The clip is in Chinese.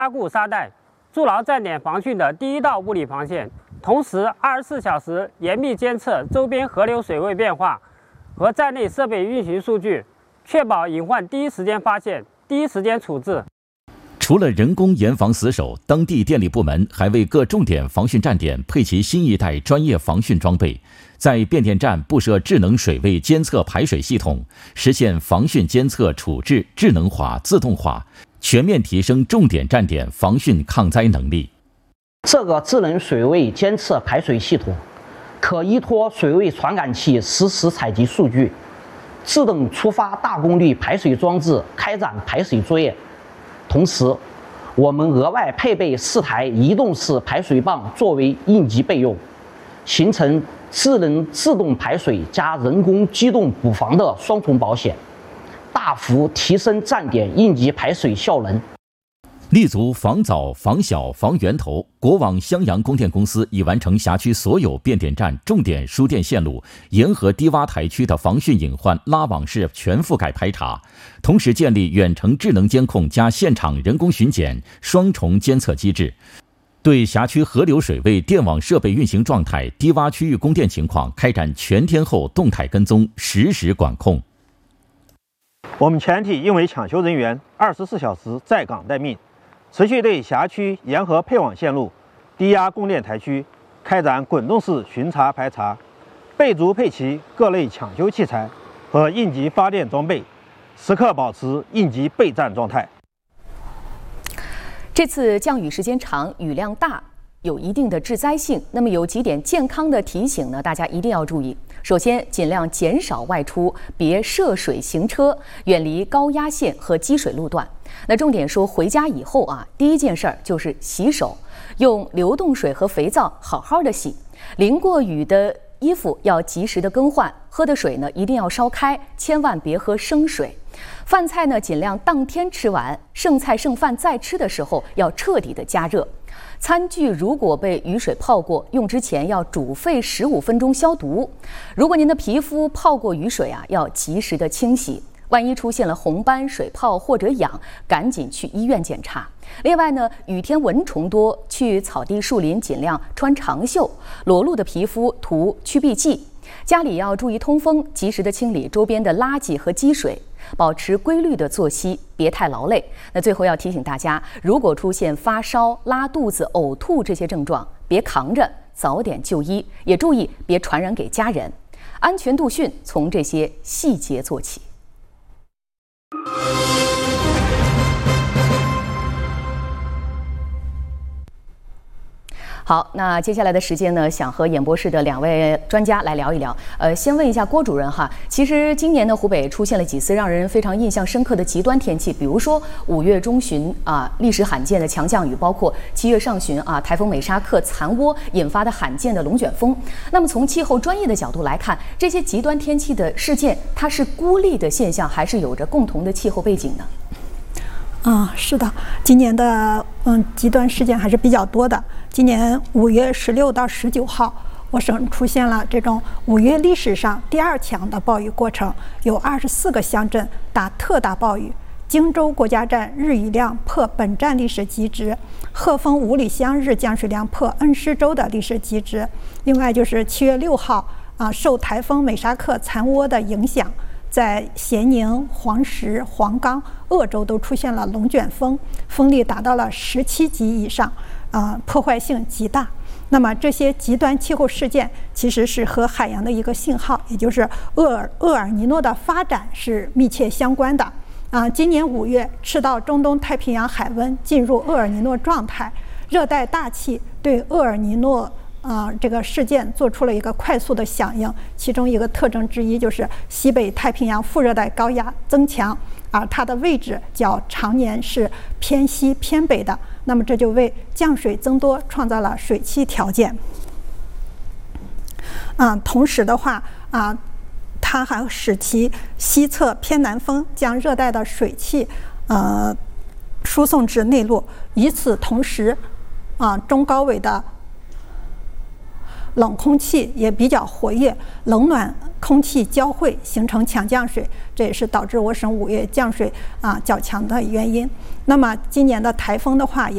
加固沙袋，筑牢站点防汛的第一道物理防线，同时24小时严密监测周边河流水位变化和站内设备运行数据，确保隐患第一时间发现、第一时间处置。 除了人工严防死守，当地电力部门还为各重点防汛站点配齐新一代专业防汛装备，在变电站布设智能水位监测排水系统，实现防汛监测处置智能化、自动化，全面提升重点站点防汛抗灾能力。 这个智能水位监测排水系统可依托水位传感器实时采集数据，自动触发大功率排水装置开展排水作业。同时，我们额外配备4台移动式排水泵作为应急备用，形成智能自动排水加人工机动补防的双重保险，大幅提升站点应急排水效能。 立足防早、防小、防源头，国网襄阳供电公司已完成辖区所有变电站重点输电线路沿河低洼台区的防汛隐患拉网式全覆盖排查，同时建立远程智能监控加现场人工巡检双重监测机制，对辖区河流水位、电网设备运行状态、低洼区域供电情况开展全天候动态跟踪、实时管控。 我们全体因为抢修人员24小时在岗待命，持续对辖区沿河配网线路、低压供电台区开展滚动式巡查排查，备足配齐各类抢修器材和应急发电装备，时刻保持应急备战状态。 这次降雨时间长、雨量大，有一定的致灾性。那么有几点健康的提醒呢？大家一定要注意。首先，尽量减少外出，别涉水行车，远离高压线和积水路段。那重点说，回家以后啊，第一件事儿就是洗手，用流动水和肥皂好好的洗。淋过雨的衣服要及时的更换，喝的水呢一定要烧开，千万别喝生水。饭菜呢尽量当天吃完，剩菜剩饭再吃的时候要彻底的加热。餐具如果被雨水泡过，用之前要煮沸15分钟消毒。如果您的皮肤泡过雨水啊，要及时的清洗。万一出现了红斑、水泡或者痒，赶紧去医院检查。另外呢，雨天蚊虫多，去草地、树林尽量穿长袖，裸露的皮肤涂驱避剂。家里要注意通风，及时的清理周边的垃圾和积水，保持规律的作息，别太劳累。那最后要提醒大家，如果出现发烧、拉肚子、呕吐这些症状，别扛着，早点就医，也注意别传染给家人。安全度汛从这些细节做起。好，那接下来的时间呢，想和演播室的2位专家来聊一聊。先问一下郭主任哈，其实今年呢，湖北出现了几次让人非常印象深刻的极端天气，比如说5月中旬啊，历史罕见的强降雨，包括7月上旬啊，台风美沙克残涡引发的罕见的龙卷风。那么从气候专业的角度来看，这些极端天气的事件，它是孤立的现象，还是有着共同的气候背景呢？ 是的，今年的极端事件还是比较多的。今年5月16到19号，我省出现了这种5月历史上第2强的暴雨过程，有24个乡镇打特大暴雨。荆州国家站日雨量破本站历史极值，鹤峰五里乡日降水量破恩施州的历史极值。另外就是7月6号受台风美沙克残涡的影响，在咸宁、黄石、黄冈、鄂州都出现了龙卷风，风力达到了17级以上，破坏性极大。那么这些极端气候事件其实是和海洋的一个信号，也就是厄尔尼诺的发展是密切相关的。今年5月，赤道中东太平洋海温进入厄尔尼诺状态，热带大气对厄尔尼诺这个事件做出了一个快速的响应，其中一个特征之一就是西北太平洋副热带高压增强，而它的位置较常年是偏西偏北的，那么这就为降水增多创造了水汽条件。同时的话它还使其西侧偏南风将热带的水汽输送至内陆，与此同时中高纬的冷空气也比较活跃，冷暖空气交汇形成强降水，这也是导致我省5月降水较强的原因。那么今年的台风的话也